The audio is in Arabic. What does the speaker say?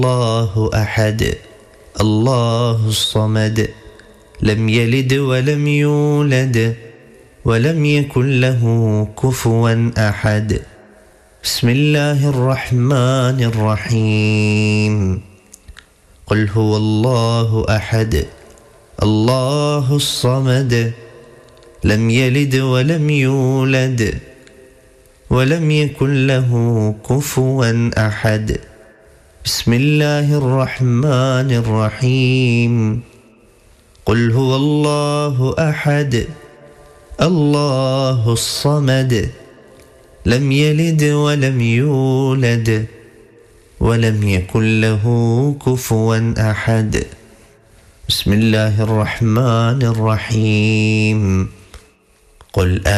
الله أحد الله الصمد لم يلد ولم يولد ولم يكن له كفوا أحد. بسم الله الرحمن الرحيم. قل هو الله أحد الله الصمد لم يلد ولم يولد ولم يكن له كفوا أحد. بسم الله الرحمن الرحيم. قل هو الله أحد الله الصمد لم يلد ولم يولد ولم يكن له كفوا أحد. بسم الله الرحمن الرحيم. قل